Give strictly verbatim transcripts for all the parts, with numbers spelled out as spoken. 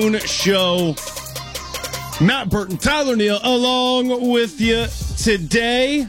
Show. Matt Burton, Tyler Neal, along with you today.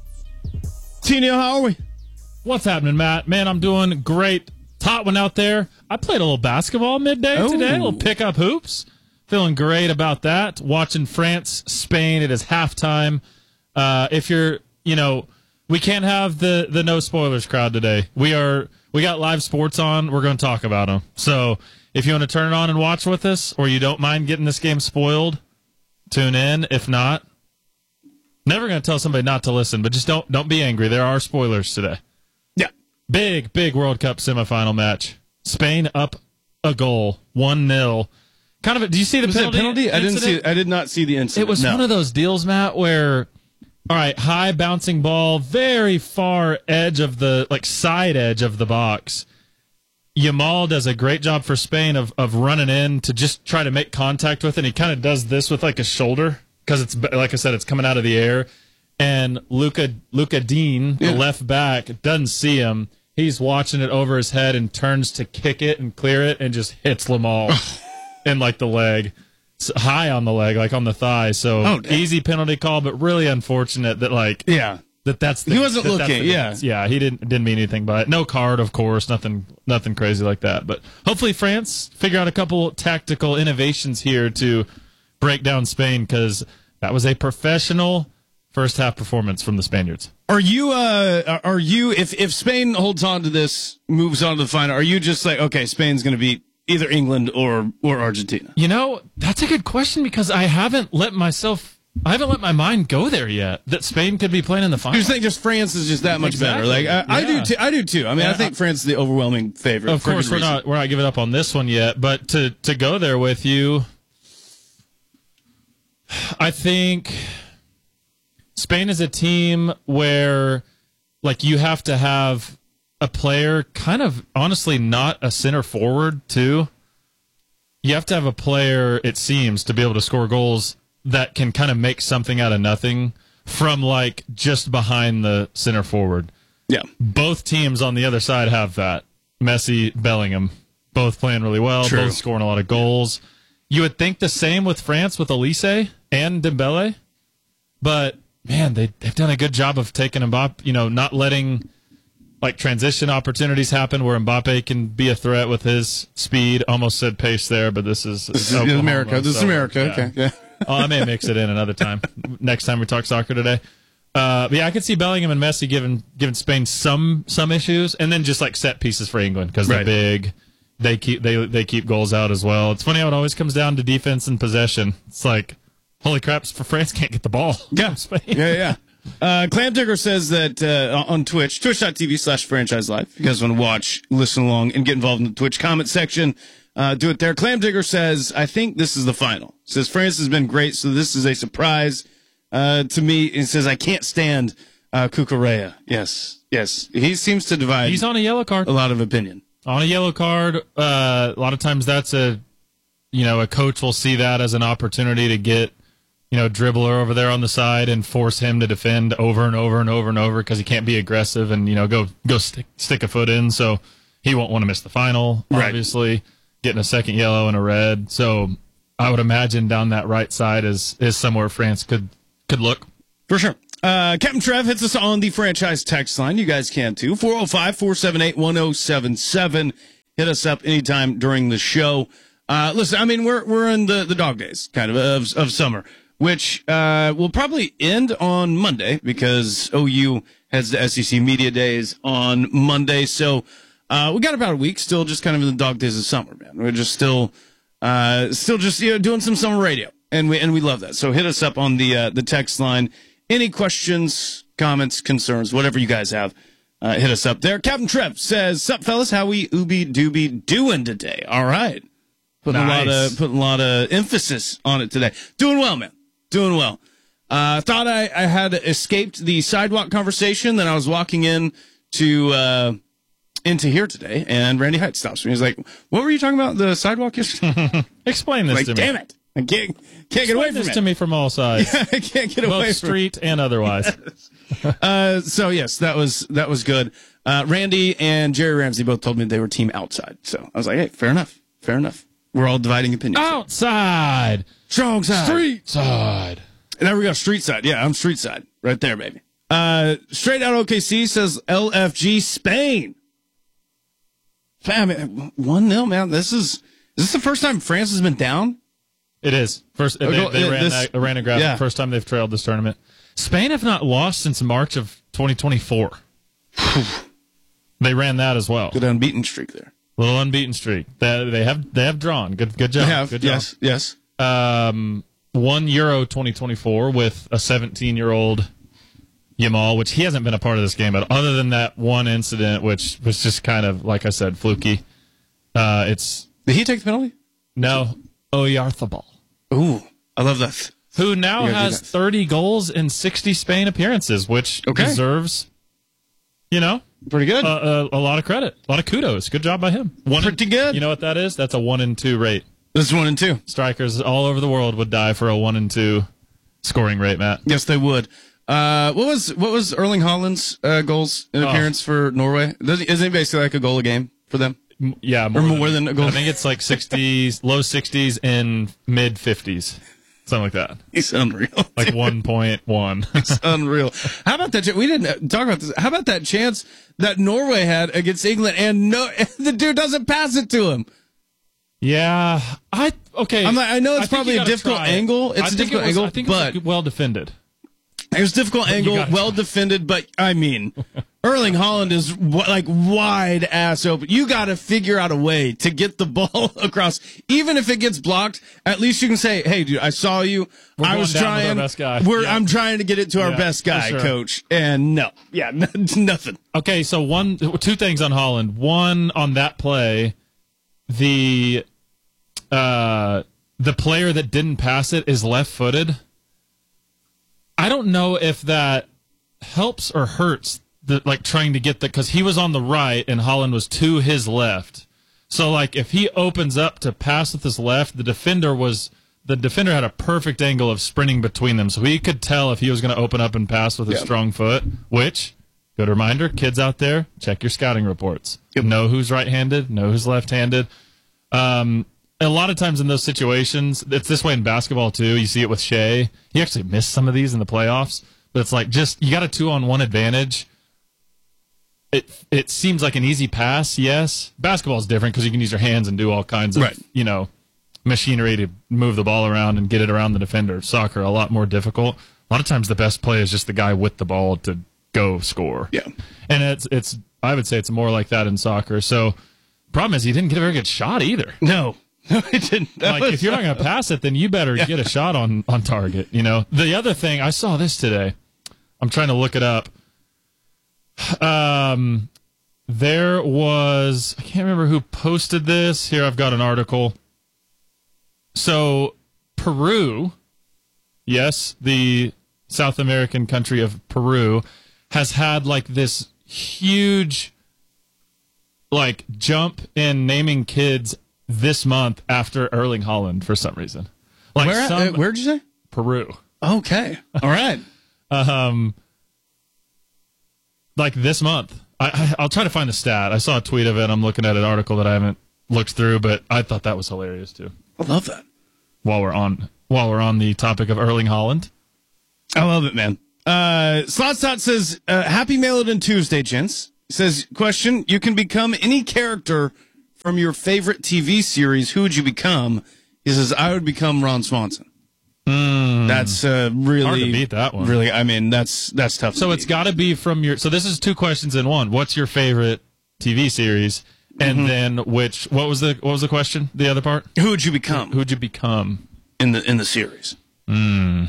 T. Neal, how are we? What's happening, Matt? Man, I'm doing great. It's hot one out there. I played a little basketball midday Oh. today, a little pick-up hoops. Feeling great about that. Watching France, Spain. It is halftime. Uh, if you're, you know, we can't have the, the no spoilers crowd today. We are, we got live sports on. We're going to talk about them. So if you want to turn it on and watch with us, or you don't mind getting this game spoiled, tune in. If not, never going to tell somebody not to listen, but just don't don't be angry. There are spoilers today. Yeah. Big, big World Cup semifinal match. Spain up a goal, one nil. Kind of a, do you see the Was penalty? it a penalty? I didn't incident? see I did not see the incident. It was no. one of those deals, Matt, where, all right, high bouncing ball, very far edge of the, like side edge of the box. Yamal does a great job for Spain of, of running in to just try to make contact with it. And he kind of does this with like his shoulder because it's, like I said, it's coming out of the air. And Luca Luca Dean, yeah. the left back, doesn't see him. He's watching it over his head and turns to kick it and clear it and just hits Yamal in like the leg, so high on the leg, like on the thigh. So oh, easy penalty call, but really unfortunate that like yeah. That that's the, he wasn't that looking. Yeah, yeah. He didn't didn't mean anything by it. No card, of course. Nothing nothing crazy like that. But hopefully France figure out a couple tactical innovations here to break down Spain, because that was a professional first half performance from the Spaniards. Are you? Uh, are you? If if Spain holds on to this, moves on to the final, are you just like, okay, Spain's going to beat either England or or Argentina? You know, that's a good question, because I haven't let myself. I haven't let my mind go there yet that Spain could be playing in the final. You think just France is just that much Exactly. better? Like I, I Yeah. do, too, I do too. I mean, Yeah, I think I- France is the overwhelming favorite. Of for course, good we're reason. not we're not giving up on this one yet, but to to go there with you, I think Spain is a team where, like, you have to have a player, kind of honestly not a center forward too. You have to have a player, it seems, to be able to score goals that can kind of make something out of nothing from like just behind the center forward. Yeah. Both teams on the other side have that. Messi, Bellingham, both playing really well, True. both scoring a lot of goals. You would think the same with France with Elise and Dembele, but man, they they've done a good job of taking Mbappe, you know, not letting like transition opportunities happen where Mbappe can be a threat with his speed. Almost said pace there, but this is, This is Oklahoma, America. This is so, America. yeah. Okay. Yeah. Oh, I may mix it in another time. Next time we talk soccer today. Uh, but yeah, I could see Bellingham and Messi giving giving Spain some some issues, and then just like set pieces for England because they're Right. big. They keep they they keep goals out as well. It's funny how it always comes down to defense and possession. It's like, holy crap, for France can't get the ball. Yeah. from Spain. Yeah, yeah. Uh, Clam Digger says that uh, on Twitch, twitch.tv slash franchise live. If you guys want to watch, listen along, and get involved in the Twitch comment section, uh, do it there. Clam Digger says, I think this is the final. Says France has been great, so this is a surprise uh, to me. He says, I can't stand uh, Cucurella. Yes, yes. He seems to divide He's on a yellow card. a lot of opinion. On a yellow card, uh, a lot of times that's a, you know, a coach will see that as an opportunity to get, you know, dribbler over there on the side and force him to defend over and over and over and over because he can't be aggressive and, you know, go go stick, stick a foot in. So he won't want to miss the final, Right. obviously, getting a second yellow and a red. So I would imagine down that right side is is somewhere France could could look. For sure. Uh, Captain Trev hits us on the franchise text line. You guys can too. four oh five, four seven eight, one oh seven seven. Hit us up anytime during the show. Uh, listen, I mean, we're we're in the, the dog days, kind of, of, of summer, which uh, will probably end on Monday because O U has the S E C Media Days on Monday. So uh, we got about a week still just kind of in the dog days of summer, man. We're just still uh, still just, you know, doing some summer radio, and we and we love that. So hit us up on the uh, the text line. Any questions, comments, concerns, whatever you guys have, uh, hit us up there. Captain Trev says, "Sup, fellas? How we ooby dooby doing today? All right, putting Nice. a lot of putting a lot of emphasis on it today. Doing well, man. Doing well. Uh, thought I, I had escaped the sidewalk conversation. Then I was walking in to uh, into here today, and Randy Height stops me. He's like, "What were you talking about? The sidewalk yesterday?" Explain this Like, to me. damn it! I can't can't get Explain away from this it. to me from all sides, I can't get away both from street and otherwise. Uh, so yes, that was that was good. Uh, Randy and Jerry Ramsey both told me they were team outside. So I was like, hey, fair enough, fair enough. We're all dividing opinions. Outside. Strong side. Street side. And there we go. Street side. Yeah, I'm street side. Right there, baby. Uh, straight out O K C says L F G Spain. Fam, one nil, man. This is, is this the first time France has been down? It is. First, they, they ran, this, that, ran a graphic. Yeah. First time they've trailed this tournament. Spain have not lost since March of twenty twenty-four. They ran that as well. Good unbeaten streak there. Little unbeaten streak. They, they have they have drawn. Good good job. They have. Good job. Yes. Yes. Um, won Euro twenty twenty-four with a seventeen-year-old Yamal, which he hasn't been a part of this game, but other than that one incident, which was just kind of, like I said, fluky. Uh, it's Did he take the penalty? no Oyarzabal, Ooh, I love that. who now Yeah, has do that. thirty goals in sixty Spain appearances, which Okay. deserves, you know, Pretty good. a, a, a lot of credit, a lot of kudos. Good job by him. One Pretty in, good. You know what that is? That's a one and two rate. This is one and two. Strikers all over the world would die for a one and two scoring rate, Matt. Yes, they would. Uh, what was what was Erling Haaland's uh, goals in Oh. appearance for Norway? Doesn't, isn't it basically like a goal a game for them? M- Yeah, more, Or more than a goal. I think it's like sixties, low sixties, and mid fifties, something like that. He's unreal. Like one point one. It's unreal. How about that? We didn't talk about this. How about that chance that Norway had against England, and no, the dude doesn't pass it to him. Yeah, I okay. I'm like, I know it's think probably you a gotta difficult try it. angle. It's I a think difficult it was, angle, I think but it was well defended. it was a difficult you angle, gotta well try. defended. But I mean, Erling Haaland is w- like wide ass open. You got to figure out a way to get the ball across, even if it gets blocked. At least you can say, "Hey, dude, I saw you. We're I going was down with our trying. best guy." We're Yeah. I'm trying to get it to our Yeah, best for guy, sure. coach." And no, yeah, n- nothing. Okay, so one, two things on Holland. One on that play, the uh, the player that didn't pass it is left-footed. I don't know if that helps or hurts the like trying to get the because he was on the right and Holland was to his left. So like if he opens up to pass with his left, the defender was the defender had a perfect angle of sprinting between them, so he could tell if he was going to open up and pass with a Yep. strong foot. Which, good reminder, kids out there, check your scouting reports. Yep. Know who's right-handed, know who's left-handed. Um, a lot of times in those situations, it's this way in basketball too. You see it with Shea. He actually missed some of these in the playoffs, but it's like just you got a two-on-one advantage. It it seems like an easy pass, yes. Basketball is different because you can use your hands and do all kinds of Right. you know machinery to move the ball around and get it around the defender. Soccer a lot more difficult. A lot of times the best play is just the guy with the ball to go score. Yeah. And it's it's I would say it's more like that in soccer. So problem is he didn't get a very good shot either. No, no, it didn't. That Like was- if you're not going to pass it, then you better get a shot on on target. You know. The other thing I saw this today. I'm trying to look it up. Um, there was I can't remember who posted this. Here I've got an article. So Peru, yes, the South American country of Peru, has had like this huge like jump in naming kids this month after Erling Haaland for some reason. Like Where? some, uh, where'd you say? Peru. Okay. All right. Um, like this month. I, I, I'll try to find the stat. I saw a tweet of it. I'm looking at an article that I haven't looked through, but I thought that was hilarious too. I love that. While we're on while we're on the topic of Erling Haaland, I love it, man. Uh, Slotstot says, uh, happy Mailin Tuesday, gents. Says, question, you can become any character from your favorite T V series. Who would you become? He says, I would become Ron Swanson. mm. That's uh, really hard to beat that one. Really, I mean, that's that's tough. So to it's beat. got to be from your. So this is two questions in one. What's your favorite T V series? And Mm-hmm. then which? What was the what was the question? The other part? Who would you become Who'd you become? in the in the series? Mm.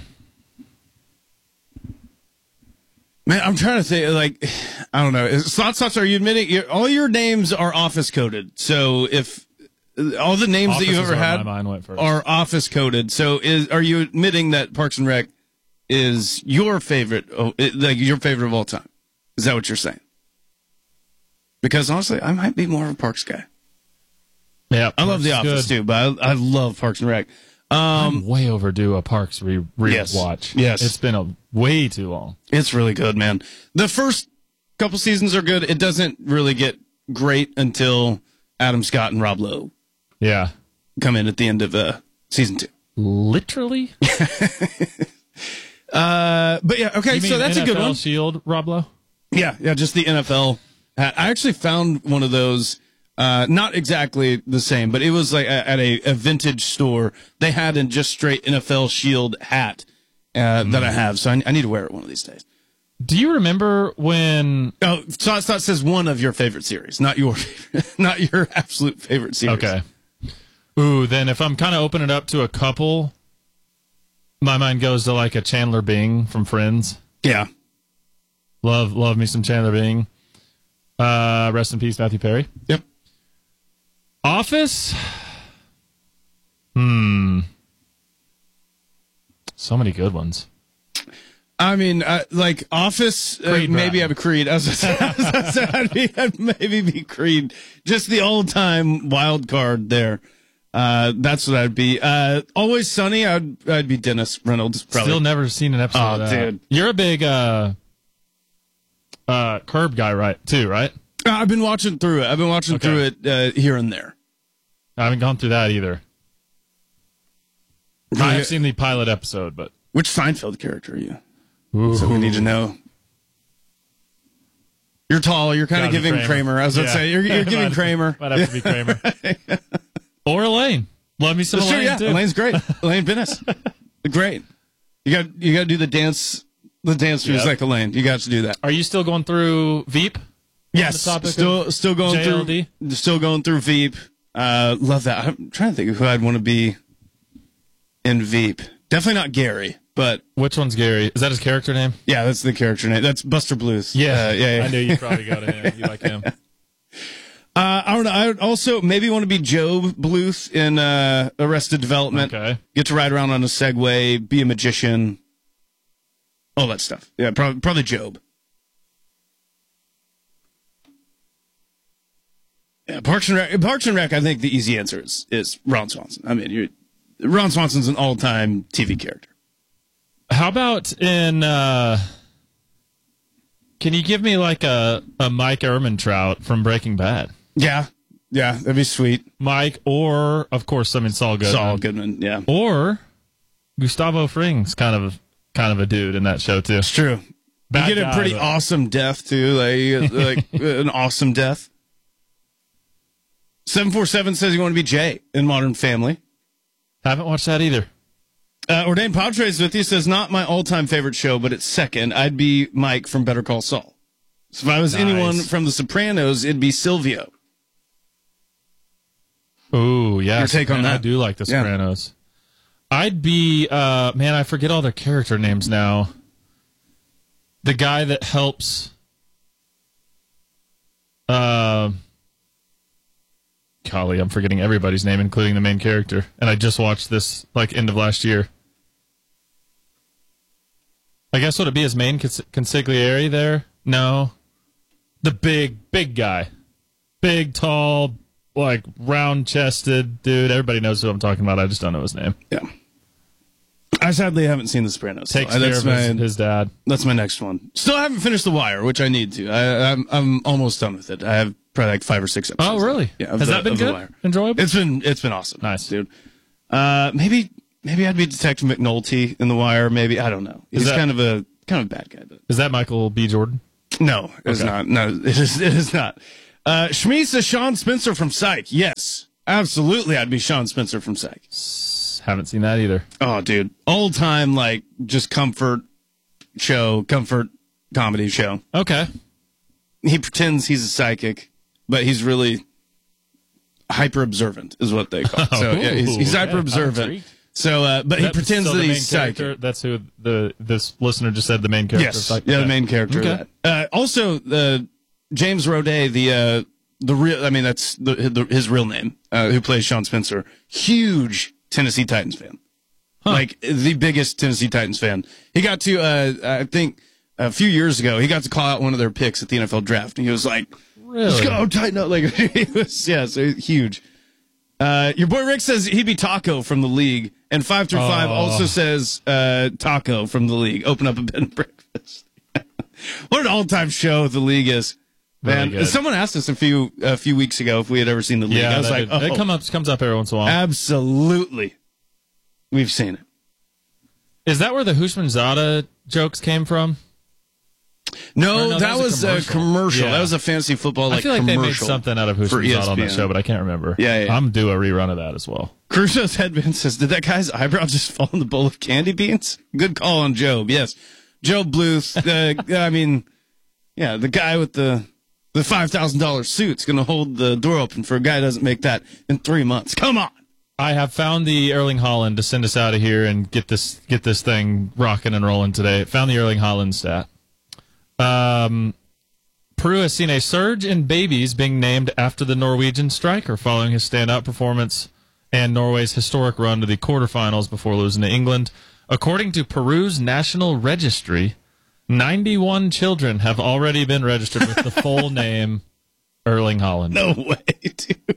Man, I'm trying to think. Like, I don't know. Slotstots, are you admitting you're, all your names are office coded? So if all the names Office that you've is ever where had my mind went first. are office coded, so is are you admitting that Parks and Rec is your favorite, oh, it- like your favorite of all time? Is that what you're saying? Because honestly, I might be more of a Parks guy. Yeah, I love The Parks Office good. too, but I, I love Parks and Rec. Um, I'm way overdue a Parks re re Yes. watch. Yes. It's been a way too long. It's really good, man. The first couple seasons are good. It doesn't really get great until Adam Scott and Rob Lowe. Yeah. come in at the end of uh, season two. Literally? uh, but yeah, okay, You mean so that's N F L a good one. Shield, Rob Lowe? Yeah, yeah, just the N F L hat. I actually found one of those, uh, not exactly the same, but it was like a, at a, a vintage store. They had a just straight N F L Shield hat uh, mm. that I have, so I, I need to wear it one of these days. Do you remember when? Oh, so it says one of your favorite series, not your favorite, not your absolute favorite series. Okay. Ooh, then if I'm kind of opening it up to a couple, my mind goes to like a Chandler Bing from Friends. Yeah. Love, love me some Chandler Bing. Uh, rest in peace, Matthew Perry. Yep. Office. Hmm. So many good ones. I mean, uh, like Office, uh, maybe I'd be Creed. I was gonna say, I was gonna say, I'd, be, I'd maybe be Creed. Just the old time wild card there. Uh, that's what I'd be. Uh, Always Sunny, I'd I'd be Dennis Reynolds. Probably. Still never seen an episode. Oh, of that. dude, you're a big uh, uh, Curb guy, right? Too, right? Uh, I've been watching through it. I've been watching okay. through it uh, here and there. I haven't gone through that either. Really? I've seen the pilot episode, but which Seinfeld character are you? Ooh. So we need to know. You're tall. You're kind of giving Kramer. Kramer. I was going to yeah. say, you're, you're giving might, Kramer. Might have to be Kramer. Or Elaine. Love me some Elaine, sure, yeah. too. Elaine's great. Elaine Bennis. Great. You got you got to do the dance, the dance moves yep. like Elaine. You got to do that. Are you still going through Veep? Yes. Still still going J L D? through. Still going through Veep. Uh, love that. I'm trying to think of who I'd want to be in Veep. Definitely not Gary. But which one's Gary? Is that his character name? Yeah, that's the character name. That's Buster Bluth. Yeah, uh, yeah, yeah. I knew you'd probably go to him. You like him. Uh, I don't know. I would also maybe want to be Job Bluth in uh, Arrested Development. Okay. Get to ride around on a Segway, be a magician, all that stuff. Yeah, probably, probably Job. Yeah, Parks and Rec. Parks and Rec. I think the easy answer is is Ron Swanson. I mean, you're, Ron Swanson's an all-time T V character. How about in, uh, can you give me like a, a Mike Ehrmantraut from Breaking Bad? Yeah. Yeah, that'd be sweet. Mike, or, of course, I mean, Saul Goodman. Saul Goodman, yeah. Or Gustavo Fring's kind of, kind of a dude in that show, too. It's true. Bad you get guy, a pretty but... awesome death, too. Like, like an awesome death. seven four seven says you want to be Jay in Modern Family. Haven't watched that either. Uh, Ordained Padres with you says, not my all-time favorite show, but it's second. I'd be Mike from Better Call Saul. So if I was nice. anyone from The Sopranos, it'd be Silvio. Oh, yeah. Your take on that? I do like The Sopranos. Yeah. I'd be, uh, man, I forget all their character names now. The guy that helps, uh, golly, I'm forgetting everybody's name, including the main character. And I just watched this, like, end of last year. I guess would it be his main cons- consigliere there? No. The big, big guy. Big, tall, like, round-chested dude. Everybody knows who I'm talking about. I just don't know his name. Yeah. I sadly haven't seen The Sopranos. Takes so care that's of my, his, his dad. That's my next one. Still haven't finished The Wire, which I need to. I, I'm I'm almost done with it. I have probably like five or six episodes. Oh, really? Yeah. Has the, that been good? Enjoyable? It's been it's been awesome. Nice, dude. Uh, maybe maybe I'd be Detective McNulty in The Wire. Maybe I don't know. He's that, kind of a kind of a bad guy. But. Is that Michael B. Jordan? No, it's okay. not. No, it is. It is not. Uh, Shmi says Sean Spencer from Psych. Yes, absolutely. I'd be Sean Spencer from Psych. Haven't seen that either. Oh, dude, old time like just comfort show, comfort comedy show. Okay. He pretends he's a psychic, but he's really hyper observant, is what they call it. So yeah, he's, he's hyper observant. So, uh, but he that, pretends so that he's psychic. That's who the this listener just said. The main character. Yes, yeah, okay. the main character. Okay. Of that. Uh, also, uh, James Roday, the uh, the real. I mean, that's the, the, his real name. Uh, who plays Sean Spencer? Huge Tennessee Titans fan. Huh. Like the biggest Tennessee Titans fan. He got to. Uh, I think a few years ago, he got to call out one of their picks at the N F L draft, and he was like, "Really? Let's go, tighten up!" Like he was, yeah, so huge. Uh, your boy Rick says he'd be Taco from the league, and five through five oh. also says uh, Taco from the league. Open up a bed and breakfast. What an all-time show the league is. Man, good. someone asked us a few a few weeks ago if we had ever seen the league. Yeah, I was like, did. oh, it come up, comes up every once in a while. Absolutely. We've seen it. Is that where the Hushman Zada jokes came from? No, no, that, that was, was a commercial. A commercial. Yeah. That was a fantasy football like I feel like commercial they made something out of Hushman Zada on that show, but I can't remember. Yeah, yeah. I'm due a rerun of that as well. Crusoe's headband says, did that guy's eyebrow just fall in the bowl of candy beans? Good call on Job. Yes. Job Bluth. Uh, I mean, yeah, the guy with the the five thousand dollars suit's going to hold the door open for a guy who doesn't make that in three months. Come on. I have found the Erling Haaland to send us out of here and get this get this thing rocking and rolling today. Found the Erling Haaland stat. Um, Peru has seen a surge in babies being named after the Norwegian striker following his standout performance and Norway's historic run to the quarterfinals before losing to England. According to Peru's national registry, ninety-one children have already been registered with the full name Erling Haaland. No way, dude.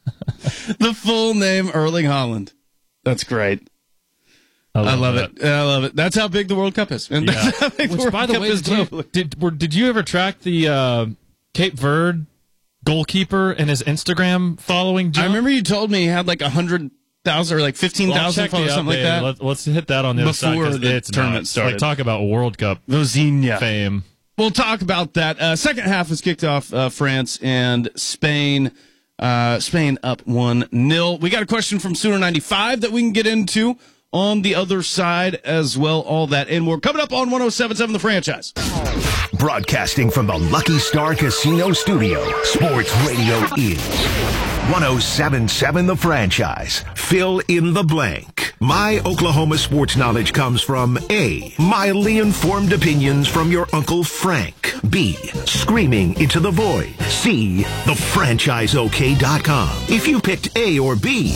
The full name Erling Haaland. That's great. I love, I love it. I love it. That's how big the World Cup is. And yeah. that's how big Which, the World by the Cup way, is did you, did, were, did you ever track the uh, Cape Verde goalkeeper and his Instagram following jump? I remember you told me he had like one hundred thousand or like fifteen thousand well, followers, something like that. Let, let's hit that on the Before other side. the it's tournament nuts. started. Like, talk about World Cup Vozinha fame. We'll talk about that. Uh, second half is kicked off uh, France and Spain. Uh, Spain up one nil. We got a question from Sooner ninety-five that we can get into on the other side as well. All that and more coming up on one oh seven point seven The Franchise. Broadcasting from the Lucky Star Casino Studio, Sports Radio is one oh seven point seven The Franchise. Fill in the blank. My Oklahoma sports knowledge comes from A, mildly informed opinions from your Uncle Frank. B, screaming into the void. C, the franchise O K dot com. If you picked A or B,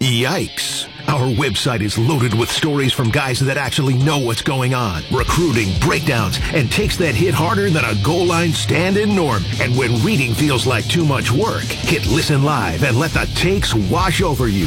yikes. Our website is loaded with stories from guys that actually know what's going on. Recruiting, breakdowns, and takes that hit harder than a goal line stand-in norm. And when reading feels like too much work, hit Listen Live and let the takes wash over you.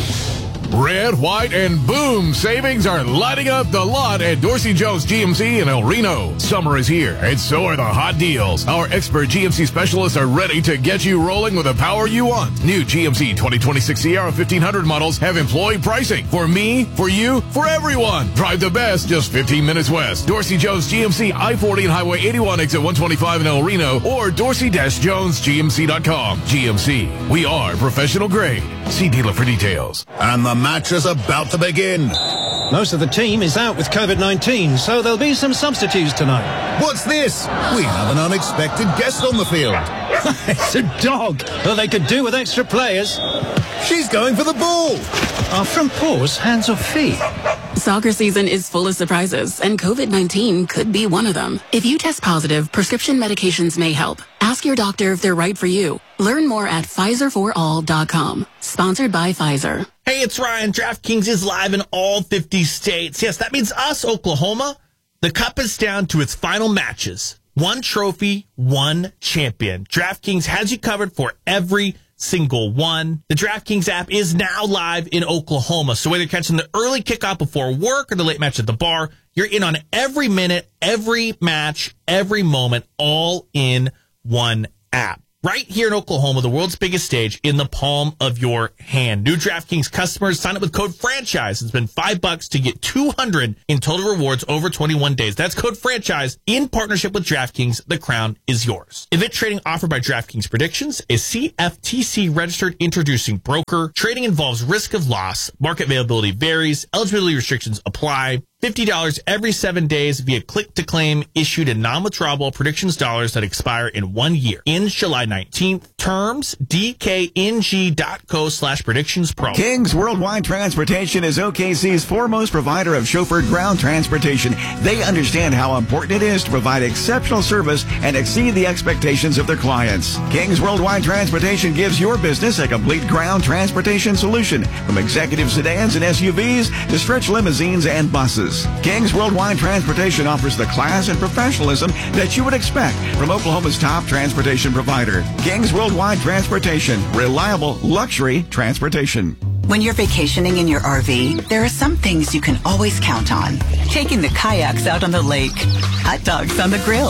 Red, white, and boom savings are lighting up the lot at Dorsey Jones G M C in El Reno. Summer is here, and so are the hot deals. Our expert G M C specialists are ready to get you rolling with the power you want. New G M C twenty twenty-six Sierra fifteen hundred models have employee pricing. For me, for you, for everyone. Drive the best just fifteen minutes west. Dorsey Jones G M C I forty and Highway eighty-one exit one twenty-five in El Reno or dorsey dash jones g m c dot com. G M C, we are professional grade. See dealer for details. And the match is about to begin. Most of the team is out with COVID nineteen, so there'll be some substitutes tonight. What's this? We have an unexpected guest on the field. It's a dog. Well, they could do with extra players. She's going for the ball. Are front paws hands or feet? Soccer season is full of surprises, and COVID nineteen could be one of them. If you test positive, prescription medications may help. Ask your doctor if they're right for you. Learn more at Pfizer for all dot com. Sponsored by Pfizer. Hey, it's Ryan. DraftKings is live in all fifty states. Yes, that means us, Oklahoma. The cup is down to its final matches. One trophy, one champion. DraftKings has you covered for every single one. The DraftKings app is now live in Oklahoma. So whether you're catching the early kickoff before work or the late match at the bar, you're in on every minute, every match, every moment, all in one app. Right here in Oklahoma, the world's biggest stage in the palm of your hand. New DraftKings customers sign up with code FRANCHISE and spend five bucks to get two hundred in total rewards over twenty-one days. That's code FRANCHISE in partnership with DraftKings. The crown is yours. Event trading offered by DraftKings Predictions is C F T C registered introducing broker. Trading involves risk of loss. Market availability varies. Eligibility restrictions apply. fifty dollars every seven days via click-to-claim issued in non-withdrawable predictions dollars that expire in one year. Ends July nineteenth. Terms, d k n g dot co slash predictions pro. Kings Worldwide Transportation is O K C's foremost provider of chauffeured ground transportation. They understand how important it is to provide exceptional service and exceed the expectations of their clients. Kings Worldwide Transportation gives your business a complete ground transportation solution, from executive sedans and S U Vs to stretch limousines and buses. Kings Worldwide Transportation offers the class and professionalism that you would expect from Oklahoma's top transportation provider. Kings Worldwide Transportation, reliable luxury transportation. When you're vacationing in your R V, there are some things you can always count on. Taking the kayaks out on the lake, hot dogs on the grill,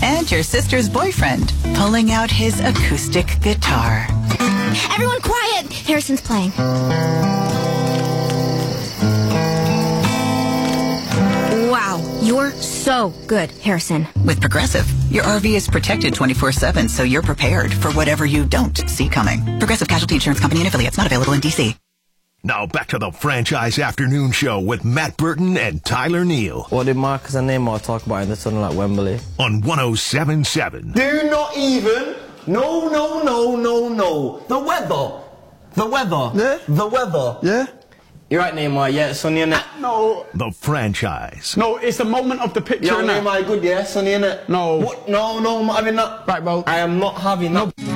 And your sister's boyfriend pulling out his acoustic guitar. Everyone quiet! Harrison's playing. Wow, you're so good, Harrison. With Progressive, your R V is protected twenty-four seven, so you're prepared for whatever you don't see coming. Progressive Casualty Insurance Company and affiliates, not available in D C. Now back to the Franchise Afternoon Show with Matt Burton and Tyler Neal. What did Marcus and Neymar talk about in the tunnel at Wembley? On one oh seven point seven. Do not even. No, no, no, no, no. The weather. The weather. Yeah? The weather. Yeah? You're right, Neymar. Yeah, Sonny, innit? No. The Franchise. No, it's the moment of the picture, Yo, innit? Neymar, good, yeah? Sonny, innit? No. What? No, no, I'm not having that. Right, bro. I am not having that.